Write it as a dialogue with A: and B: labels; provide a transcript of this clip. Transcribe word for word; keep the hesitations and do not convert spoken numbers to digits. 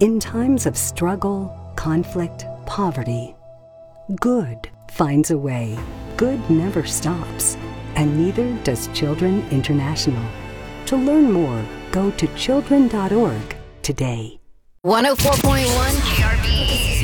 A: In times of struggle, conflict, poverty, good finds a way. Good never stops, and neither does Children International. To learn more, go to children dot org today.
B: one oh four point one K R B